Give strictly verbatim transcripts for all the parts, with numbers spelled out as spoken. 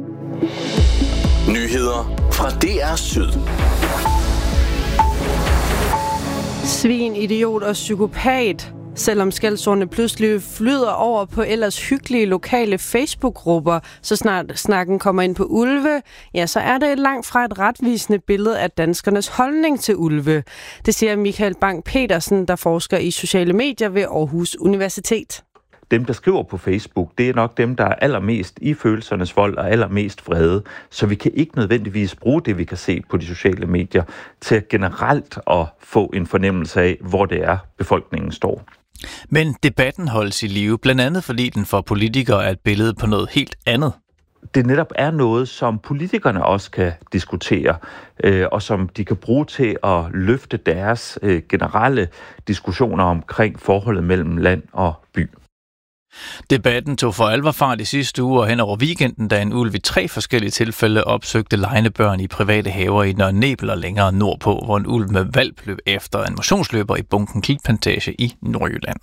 Nyheder fra D R Syd. Svin, idiot og psykopat. Selvom skældsordene pludselig flyder over på ellers hyggelige lokale Facebook-grupper, så snart snakken kommer ind på ulve, ja, så er det langt fra et retvisende billede af danskernes holdning til ulve. Det siger Michael Bang-Petersen, der forsker i sociale medier ved Aarhus Universitet. Dem, der skriver på Facebook, det er nok dem, der er allermest i følelsernes vold og allermest vrede. Så vi kan ikke nødvendigvis bruge det, vi kan se på de sociale medier, til generelt at få en fornemmelse af, hvor det er, befolkningen står. Men debatten holdes i live, blandt andet fordi den for politikere er et billede på noget helt andet. Det netop er noget, som politikerne også kan diskutere, øh, og som de kan bruge til at løfte deres øh, generelle diskussioner omkring forholdet mellem land og by. Debatten tog for alvor fart i sidste uge og hen over weekenden, da en ulv i tre forskellige tilfælde opsøgte legende børn i private haver i Nørre Nebel og længere nordpå, hvor en ulv med hvalp løb efter en motionsløber i Bunken Klitplantage i Nordjylland.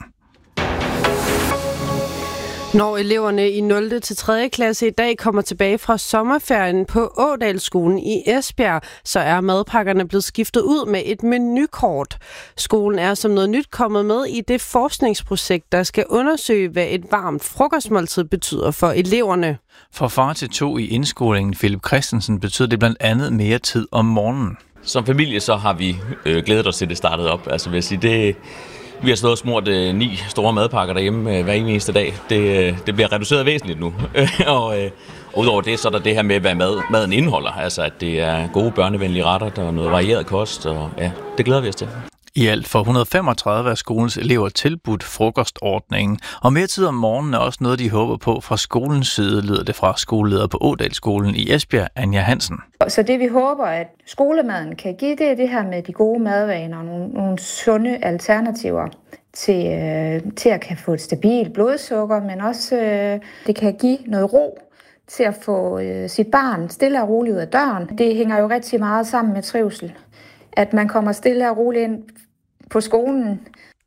Når eleverne i nul til tredje klasse i dag kommer tilbage fra sommerferien på Ådalsskolen i Esbjerg, så er madpakkerne blevet skiftet ud med et menukort. Skolen er som noget nyt kommet med i det forskningsprojekt, der skal undersøge, hvad et varmt frokostmåltid betyder for eleverne. For far til to i indskolingen, Philip Christensen, betyder det blandt andet mere tid om morgenen. Som familie så har vi øh, glædet os til, det startede op. Altså vil jeg sige, det... Vi har stået og smurt øh, ni store madpakker derhjemme øh, hver eneste dag. Det, øh, det bliver reduceret væsentligt nu. og, øh, og udover det, så er der det her med, hvad mad, maden indeholder. Altså, at det er gode børnevenlige retter, der er noget varieret kost, og ja, det glæder vi os til. I alt for et hundrede og femogtredive af skolens elever tilbudt frokostordningen, og mere tid om morgenen er også noget, de håber på fra skolens side, lyder det fra skoleleder på Ådalsskolen i Esbjerg, Anja Hansen. Så det vi håber, at skolemaden kan give, det er det her med de gode madvaner og nogle, nogle sunde alternativer til, øh, til at kan få et stabilt blodsukker, men også øh, det kan give noget ro til at få øh, sit barn stille og roligt ud af døren. Det hænger jo rigtig meget sammen med trivsel. At man kommer stille og roligt ind på skolen.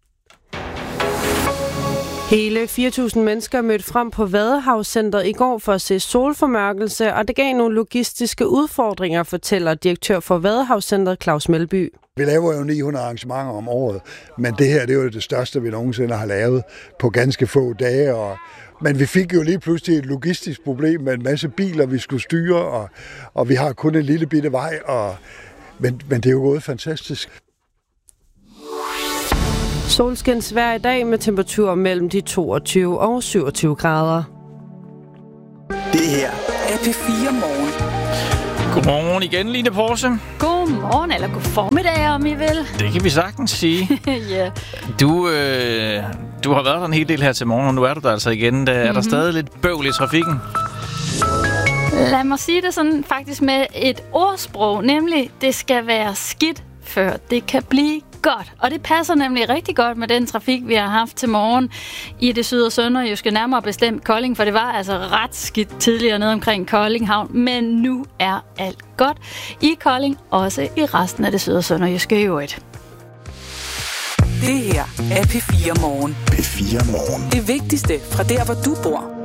Hele fire tusind mennesker mødte frem på Vadehavscentret i går for at se solformørkelse, og det gav nogle logistiske udfordringer, fortæller direktør for Vadehavscentret Claus Melby. Vi laver jo ni hundrede arrangementer om året, men det her det er jo det største, vi nogensinde har lavet på ganske få dage. Og men vi fik jo lige pludselig et logistisk problem med en masse biler, vi skulle styre, og, og vi har kun en lille bitte vej, og Men, men det er jo gået fantastisk. Solskinsvejr i dag med temperaturer mellem de toogtyve og syvogtyve grader. Det her er P fire Morgen. Godmorgen igen, Line Porse. Godmorgen, eller god formiddag, om I vil. Det kan vi sagtens sige. yeah. Du, øh, du har været der en hel del her til morgen, og nu er du der altså igen. Der, mm-hmm. Er der stadig lidt bøvl i trafikken? Lad mig sige det sådan faktisk med et ordsprog, nemlig det skal være skidt, før det kan blive godt. Og det passer nemlig rigtig godt med den trafik, vi har haft til morgen i det syd- og sønderjyske, nærmere bestemt Kolding, for det var altså ret skidt tidligere nede omkring Kolding Havn, men nu er alt godt i Kolding, også i resten af det syd- og sønderjyske i øvrigt. Det her er P fire Morgen. P fire Morgen. Det vigtigste fra der, hvor du bor.